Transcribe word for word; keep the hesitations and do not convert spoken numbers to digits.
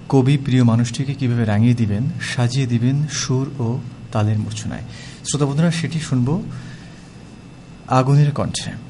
কবি প্রিয় মানুষটিকে কিভাবে রাঙিয়ে দিবেন, সাজিয়ে দিবেন সুর ও তালের মূর্ছনায়। শ্রোতা বন্ধুরা, সেটি শুনব আগুনের কণ্ঠে।